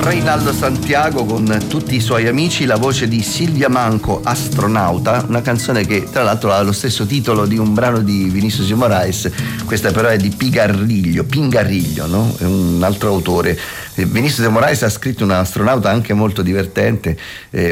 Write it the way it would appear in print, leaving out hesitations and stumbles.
Reinaldo Santiago con tutti i suoi amici, la voce di Silvia Manco, Astronauta, una canzone che tra l'altro ha lo stesso titolo di un brano di Vinicius de Moraes. Questa però è di Pingarriglio, no? È un altro autore. Vinicius de Moraes ha scritto un astronauta anche molto divertente,